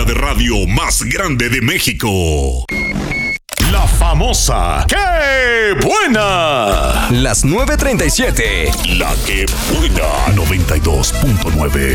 de radio más grande de México. La famosa ¡Qué buena! Las 9:37. La que buena 92.9.